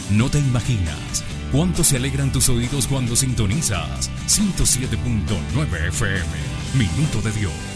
No te imaginas cuánto se alegran tus oídos cuando sintonizas 107.9 FM. Minuto de Dios.